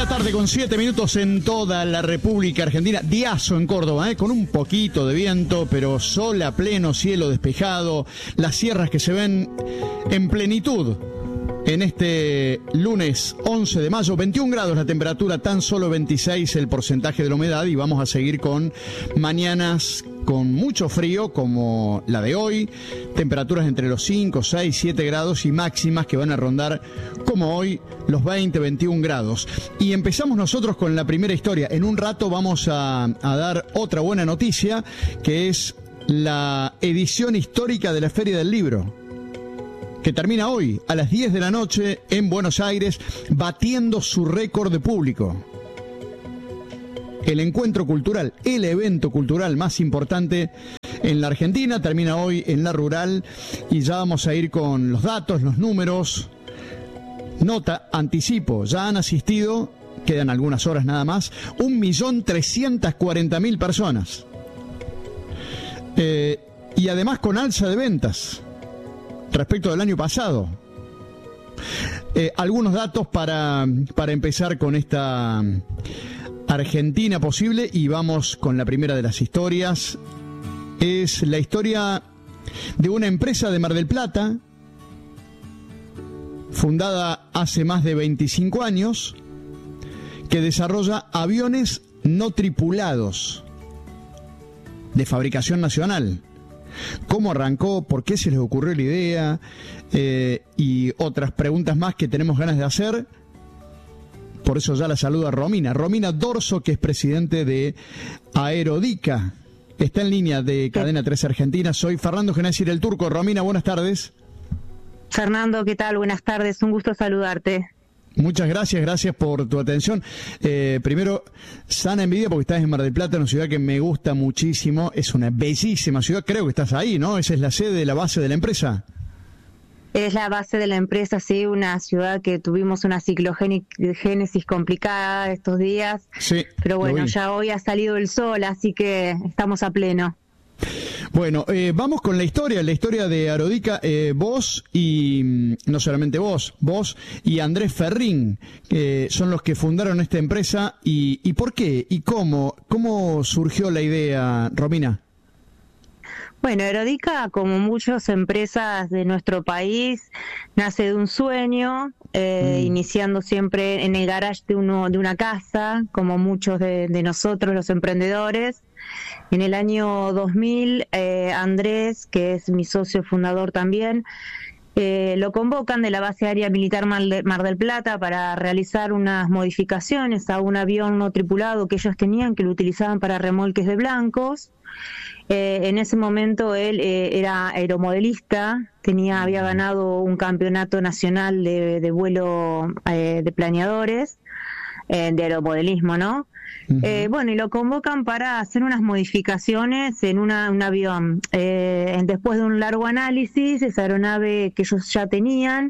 la tarde con 7 minutos en toda la República Argentina. Diazo en Córdoba, con un poquito de viento, pero sol a pleno, cielo despejado, las sierras que se ven en plenitud. En este lunes 11 de mayo, 21 grados la temperatura, tan solo 26 el porcentaje de la humedad, y vamos a seguir con mañanas con mucho frío como la de hoy, temperaturas entre los 5, 6, 7 grados y máximas que van a rondar como hoy los 20, 21 grados. Y empezamos nosotros con la primera historia. En un rato vamos a dar otra buena noticia, que es la edición histórica de la Feria del Libro, que termina hoy a las 10 de la noche en Buenos Aires, batiendo su récord de público. El encuentro cultural, el evento cultural más importante en la Argentina, termina hoy en La Rural, y ya vamos a ir con los datos, los números. Nota, anticipo, ya han asistido, quedan algunas horas nada más, 1.340.000 personas. Y además con alza de ventas respecto del año pasado. Algunos datos para empezar con esta Argentina posible, y vamos con la primera de las historias. Es la historia de una empresa de Mar del Plata, fundada hace más de 25 años, que desarrolla aviones no tripulados de fabricación nacional. ¿Cómo arrancó? ¿Por qué se les ocurrió la idea? Y otras preguntas más que tenemos ganas de hacer. Por eso ya la saluda Romina Dorso, que es presidente de Aerodica. Está en línea de Cadena 3 Argentina. Soy Fernando Genésir el Turco. Romina, buenas tardes. Fernando, ¿qué tal? Buenas tardes, un gusto saludarte. Muchas gracias por tu atención. Primero, sana envidia porque estás en Mar del Plata, una ciudad que me gusta muchísimo. Es una bellísima ciudad, creo que estás ahí, ¿no? Esa es la sede, la base de la empresa. Es la base de la empresa, sí, una ciudad que tuvimos una ciclogénesis complicada estos días. Sí, pero bueno, ya hoy ha salido el sol, así que estamos a pleno. Bueno, vamos con la historia de Aerodica. Vos y no solamente vos y Andrés Ferrín, son los que fundaron esta empresa. ¿Y por qué? ¿Y cómo surgió la idea, Romina? Bueno, Aerodica, como muchas empresas de nuestro país, nace de un sueño, iniciando siempre en el garage de una casa, como muchos de nosotros los emprendedores. En el año 2000, Andrés, que es mi socio fundador también, lo convocan de la base aérea militar Mar del Plata para realizar unas modificaciones a un avión no tripulado que ellos tenían, que lo utilizaban para remolques de blancos. En ese momento él era aeromodelista, había ganado un campeonato nacional de vuelo de planeadores, de aeromodelismo, ¿no? Uh-huh. Bueno, y lo convocan para hacer unas modificaciones en un avión. Después de un largo análisis, esa aeronave que ellos ya tenían,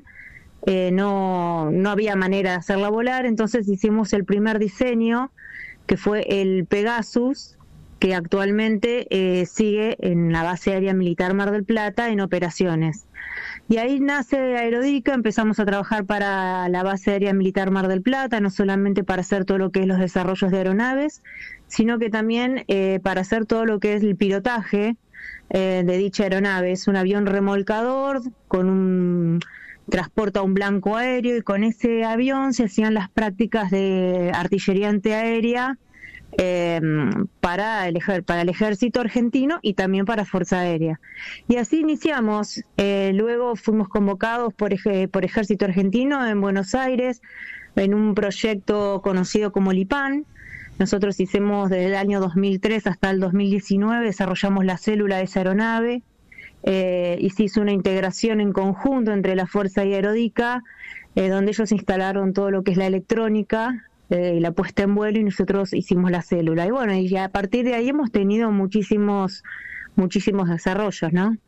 no había manera de hacerla volar, entonces hicimos el primer diseño, que fue el Pegasus, que actualmente sigue en la base aérea militar Mar del Plata en operaciones. Y ahí nace Aerodica, empezamos a trabajar para la base aérea militar Mar del Plata, no solamente para hacer todo lo que es los desarrollos de aeronaves, sino que también para hacer todo lo que es el pilotaje de dicha aeronave. Es un avión remolcador transporta un blanco aéreo, y con ese avión se hacían las prácticas de artillería antiaérea para el ejército argentino y también para Fuerza Aérea. Y así iniciamos. Luego fuimos convocados por Ejército Argentino en Buenos Aires en un proyecto conocido como LIPAN. Nosotros hicimos desde el año 2003 hasta el 2019, desarrollamos la célula de esa aeronave, y se hizo una integración en conjunto entre la Fuerza y Aerodica, donde ellos instalaron todo lo que es la electrónica, la puesta en vuelo, y nosotros hicimos la célula. Y bueno, y a partir de ahí hemos tenido muchísimos desarrollos, ¿no?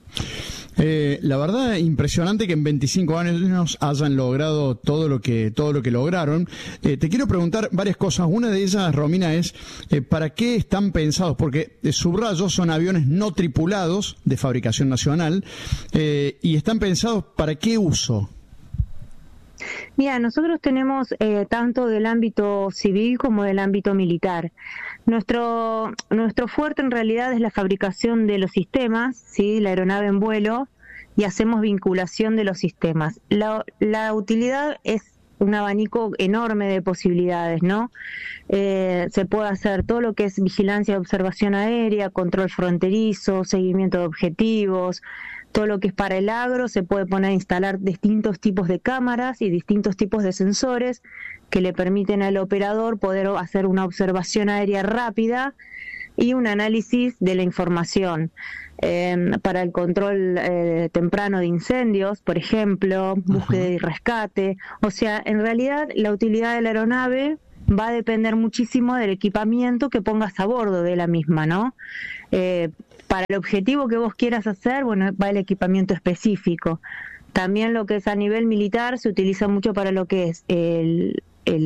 La verdad, impresionante que en 25 años hayan logrado todo lo que lograron. Te quiero preguntar varias cosas. Una de ellas, Romina, es ¿para qué están pensados? Porque, subrayo, son aviones no tripulados de fabricación nacional, y están pensados ¿para qué uso? Mira, nosotros tenemos tanto del ámbito civil como del ámbito militar. Nuestro fuerte en realidad es la fabricación de los sistemas, ¿sí? La aeronave en vuelo, y hacemos vinculación de los sistemas. La utilidad es un abanico enorme de posibilidades, ¿no? Se puede hacer todo lo que es vigilancia y observación aérea, control fronterizo, seguimiento de objetivos. Todo lo que es para el agro, se puede poner a instalar distintos tipos de cámaras y distintos tipos de sensores que le permiten al operador poder hacer una observación aérea rápida y un análisis de la información. Para el control temprano de incendios, por ejemplo, búsqueda y rescate. O sea, en realidad la utilidad de la aeronave va a depender muchísimo del equipamiento que pongas a bordo de la misma, ¿no? Para el objetivo que vos quieras hacer, bueno, va el equipamiento específico. También lo que es a nivel militar se utiliza mucho para lo que es el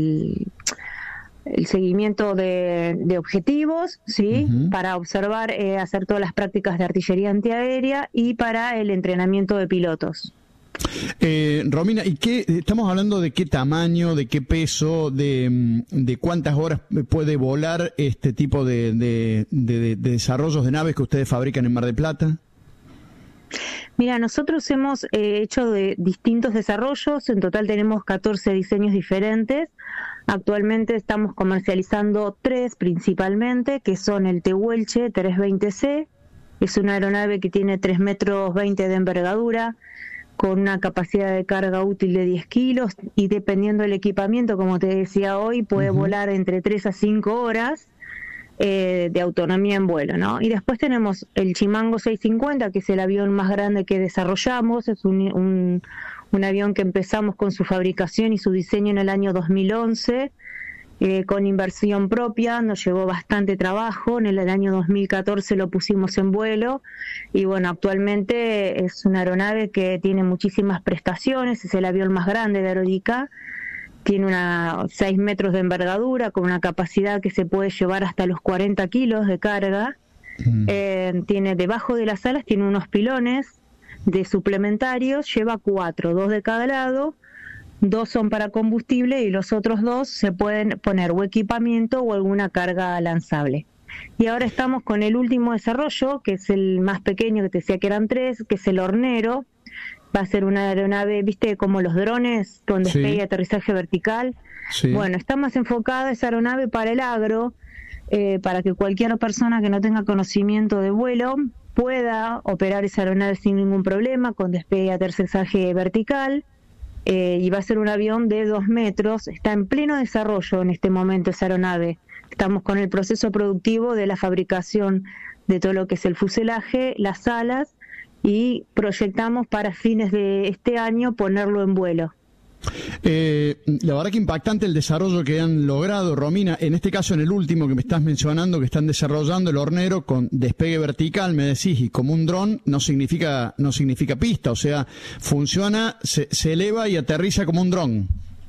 seguimiento de objetivos, ¿sí? Para observar, hacer todas las prácticas de artillería antiaérea y para el entrenamiento de pilotos. Romina, ¿y qué estamos hablando de qué tamaño, de qué peso, de cuántas horas puede volar este tipo de desarrollos de naves que ustedes fabrican en Mar del Plata? Mira, nosotros hemos hecho de distintos desarrollos, en total tenemos 14 diseños diferentes. Actualmente estamos comercializando 3 principalmente, que son el Tehuelche 320C, es una aeronave que tiene 3,20 metros de envergadura, con una capacidad de carga útil de 10 kilos y dependiendo del equipamiento, como te decía hoy, puede volar entre 3 a 5 horas de autonomía en vuelo, ¿no? Y después tenemos el Chimango 650, que es el avión más grande que desarrollamos, es un avión que empezamos con su fabricación y su diseño en el año 2011, con inversión propia, nos llevó bastante trabajo, en el año 2014 lo pusimos en vuelo y bueno, actualmente es una aeronave que tiene muchísimas prestaciones, es el avión más grande de Aerodica, tiene 6 metros de envergadura con una capacidad que se puede llevar hasta los 40 kilos de carga, tiene debajo de las alas, tiene unos pilones de suplementarios, lleva 4, 2 de cada lado, 2 son para combustible y los otros 2 se pueden poner o equipamiento o alguna carga lanzable. Y ahora estamos con el último desarrollo, que es el más pequeño, que te decía que eran 3, que es el Hornero. Va a ser una aeronave, viste, como los drones, con despegue y aterrizaje vertical. Sí. Bueno, está más enfocada esa aeronave para el agro, para que cualquier persona que no tenga conocimiento de vuelo pueda operar esa aeronave sin ningún problema, con despegue y aterrizaje vertical. Y va a ser un avión de 2 metros, está en pleno desarrollo en este momento esa aeronave. Estamos con el proceso productivo de la fabricación de todo lo que es el fuselaje, las alas, y proyectamos para fines de este año ponerlo en vuelo. La verdad que impactante el desarrollo que han logrado, Romina. En este caso, en el último que me estás mencionando, que están desarrollando el Hornero con despegue vertical, me decís, y como un dron no significa pista, o sea, funciona, se eleva y aterriza como un dron.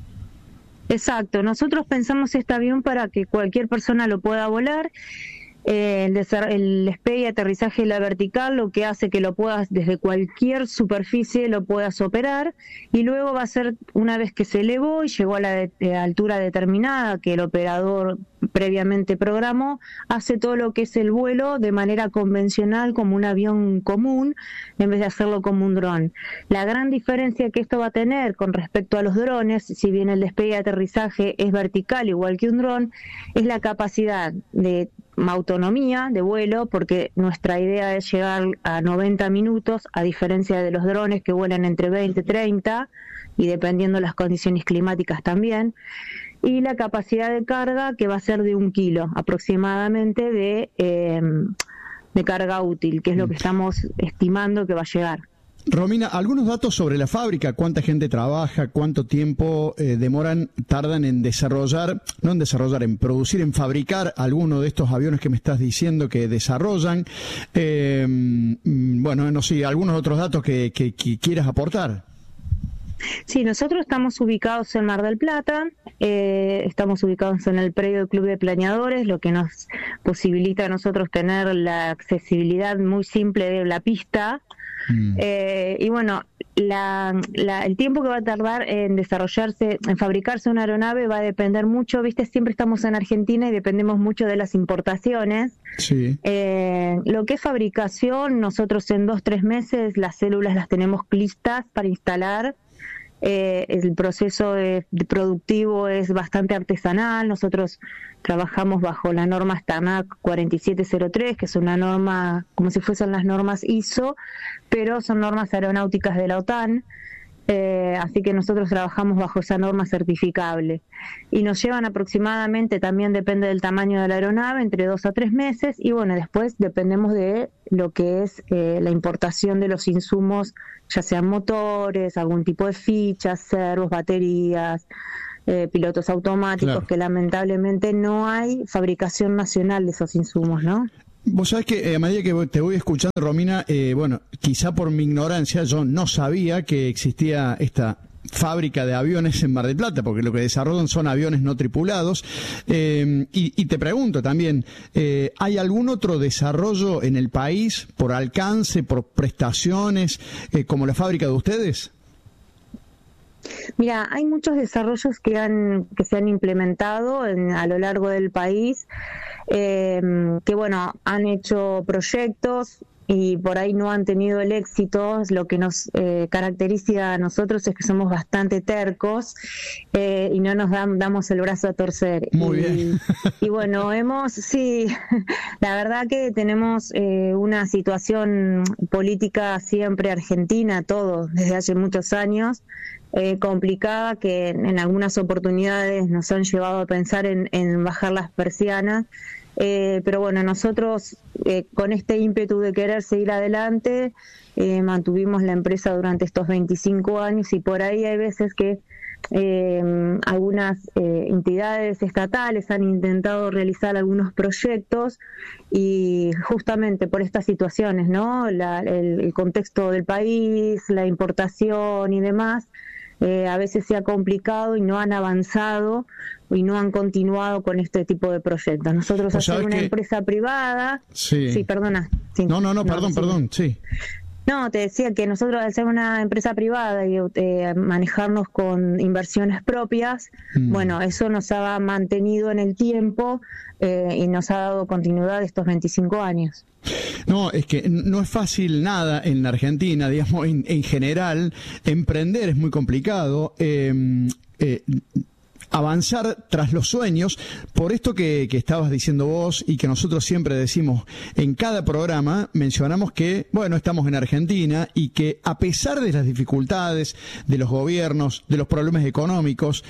Exacto, nosotros pensamos este avión para que cualquier persona lo pueda volar. El despegue y aterrizaje de la vertical lo que hace que lo puedas desde cualquier superficie lo puedas operar y luego va a ser una vez que se elevó y llegó a la altura determinada que el operador previamente programó, hace todo lo que es el vuelo de manera convencional como un avión común en vez de hacerlo como un dron. La gran diferencia que esto va a tener con respecto a los drones, si bien el despegue y aterrizaje es vertical igual que un dron, es la capacidad de autonomía de vuelo, porque nuestra idea es llegar a 90 minutos, a diferencia de los drones que vuelan entre 20 y 30, y dependiendo de las condiciones climáticas también, y la capacidad de carga que va a ser de 1 kilo aproximadamente de carga útil, que es lo que estamos estimando que va a llegar. Romina, algunos datos sobre la fábrica, cuánta gente trabaja, cuánto tiempo tardan en en producir, en fabricar alguno de estos aviones que me estás diciendo que desarrollan. Bueno, no sé, algunos otros datos que quieras aportar. Sí, nosotros estamos ubicados en Mar del Plata, estamos ubicados en el predio del Club de Planeadores, lo que nos posibilita a nosotros tener la accesibilidad muy simple de la pista. Y bueno, el tiempo que va a tardar en desarrollarse, en fabricarse una aeronave va a depender mucho, viste, siempre estamos en Argentina y dependemos mucho de las importaciones. Sí. Lo que es fabricación, nosotros en 2-3 meses las células las tenemos listas para instalar. El proceso productivo es bastante artesanal. Nosotros trabajamos bajo la norma STANAC 4703, que es una norma como si fuesen las normas ISO, pero son normas aeronáuticas de la OTAN. Así que nosotros trabajamos bajo esa norma certificable y nos llevan aproximadamente, también depende del tamaño de la aeronave, entre 2 a 3 meses, y bueno, después dependemos de lo que es la importación de los insumos, ya sean motores, algún tipo de fichas, servos, baterías, pilotos automáticos, claro, que lamentablemente no hay fabricación nacional de esos insumos, ¿no? Vos sabés que a medida que te voy escuchando, Romina, bueno, quizá por mi ignorancia yo no sabía que existía esta fábrica de aviones en Mar del Plata, porque lo que desarrollan son aviones no tripulados. Y te pregunto también, ¿hay algún otro desarrollo en el país por alcance, por prestaciones, como la fábrica de ustedes? Mira, hay muchos desarrollos que se han implementado a lo largo del país, que bueno, han hecho proyectos y por ahí no han tenido el éxito. Lo que nos caracteriza a nosotros es que somos bastante tercos y no nos damos el brazo a torcer. Muy bien. Y bueno, sí, la verdad que tenemos una situación política siempre argentina, desde hace muchos años, complicada, que en algunas oportunidades nos han llevado a pensar en bajar las persianas. Pero bueno, nosotros con este ímpetu de querer seguir adelante, mantuvimos la empresa durante estos 25 años y por ahí hay veces que algunas entidades estatales han intentado realizar algunos proyectos y justamente por estas situaciones, ¿no? El contexto del país, la importación y demás, a veces se ha complicado y no han avanzado y no han continuado con este tipo de proyectos. Nosotros hacemos una empresa privada. Sí, perdona. Sí. No, perdón, sí. No, te decía que nosotros al ser una empresa privada y manejarnos con inversiones propias, bueno, eso nos ha mantenido en el tiempo y nos ha dado continuidad estos 25 años. No, es que no es fácil nada en la Argentina, digamos, en general, emprender es muy complicado, avanzar tras los sueños, por esto que estabas diciendo vos y que nosotros siempre decimos en cada programa, mencionamos que, bueno, estamos en Argentina y que a pesar de las dificultades de los gobiernos, de los problemas económicos,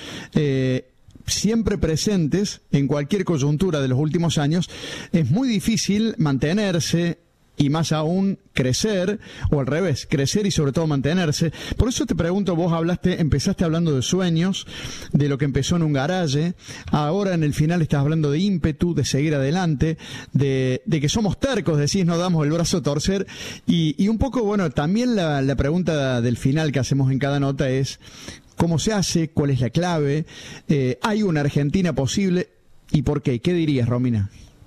siempre presentes en cualquier coyuntura de los últimos años, es muy difícil mantenerse y más aún crecer, o al revés, crecer y sobre todo mantenerse. Por eso te pregunto, vos empezaste hablando de sueños, de lo que empezó en un garaje, ahora en el final estás hablando de ímpetu, de seguir adelante, de que somos tercos, decís, no damos el brazo a torcer, y un poco, bueno, también la pregunta del final que hacemos en cada nota es, ¿cómo se hace? ¿Cuál es la clave? ¿Hay una Argentina posible? ¿Y por qué? ¿Qué dirías, Romina?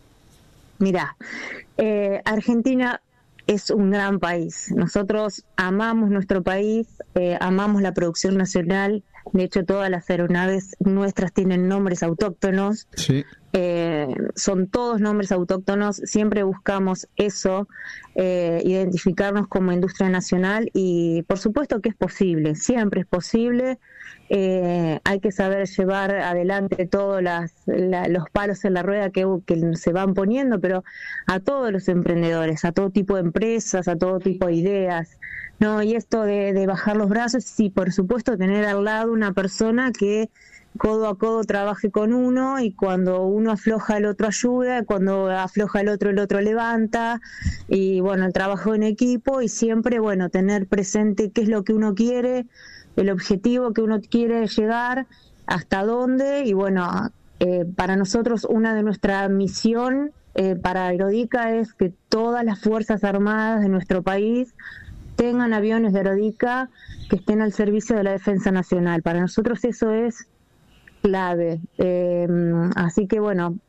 Mirá, Argentina es un gran país. Nosotros amamos nuestro país, amamos la producción nacional. De hecho, todas las aeronaves nuestras tienen nombres autóctonos. Sí. Son todos nombres autóctonos. Siempre buscamos eso, identificarnos como industria nacional y por supuesto que es posible, siempre es posible. Hay que saber llevar adelante todos los palos en la rueda que se van poniendo, pero a todos los emprendedores, a todo tipo de empresas, a todo tipo de ideas, ¿no? Y esto de bajar los brazos, sí, por supuesto, tener al lado una persona que codo a codo trabaje con uno y cuando uno afloja el otro ayuda, cuando afloja el otro levanta y bueno, el trabajo en equipo y siempre, bueno, tener presente qué es lo que uno quiere, el objetivo que uno quiere llegar, hasta dónde y bueno, para nosotros una de nuestra misión para Aerodica es que todas las Fuerzas Armadas de nuestro país tengan aviones de Aerodica que estén al servicio de la defensa nacional. Para nosotros eso es clave. Así que bueno,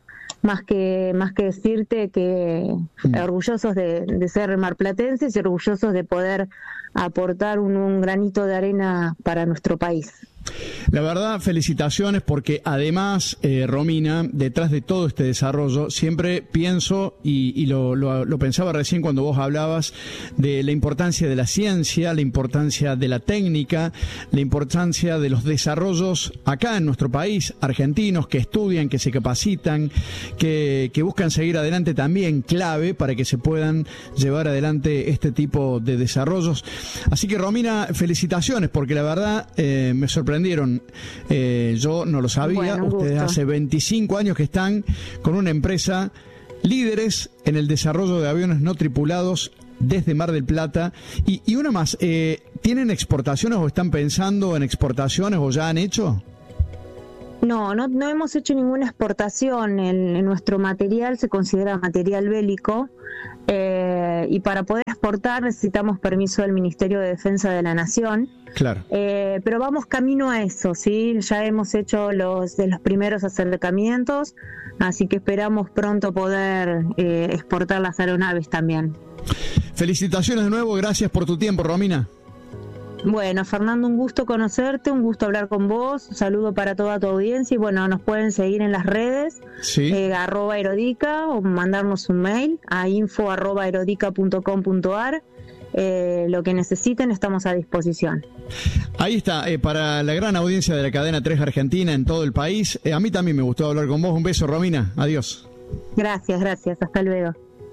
más que decirte que orgullosos de ser marplatenses y orgullosos de poder aportar un granito de arena para nuestro país. La verdad, felicitaciones, porque además, Romina, detrás de todo este desarrollo, siempre pienso, y lo pensaba recién cuando vos hablabas de la importancia de la ciencia, la importancia de la técnica, la importancia de los desarrollos acá en nuestro país, argentinos que estudian, que se capacitan, que buscan seguir adelante, también clave para que se puedan llevar adelante este tipo de desarrollos. Así que, Romina, felicitaciones, porque la verdad me sorprendió. Yo no lo sabía. Bueno, ustedes hace 25 años que están con una empresa líderes en el desarrollo de aviones no tripulados desde Mar del Plata. Y una más, ¿tienen exportaciones o están pensando en exportaciones o ya han hecho? No hemos hecho ninguna exportación. En nuestro material se considera material bélico, y para poder exportar necesitamos permiso del Ministerio de Defensa de la Nación. Claro. Pero vamos camino a eso, ¿sí? Ya hemos hecho los primeros acercamientos, así que esperamos pronto poder exportar las aeronaves también. Felicitaciones de nuevo, gracias por tu tiempo, Romina. Bueno, Fernando, un gusto conocerte, un gusto hablar con vos, un saludo para toda tu audiencia y bueno, nos pueden seguir en las redes, sí. @aerodica o mandarnos un mail a info@aerodica.com.ar. Lo que necesiten estamos a disposición. Ahí está, para la gran audiencia de la cadena 3 Argentina en todo el país. A mí también me gustó hablar con vos. Un beso, Romina. Adiós. Gracias. Hasta luego.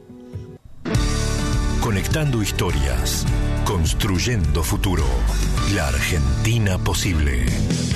Conectando historias, construyendo futuro. La Argentina posible.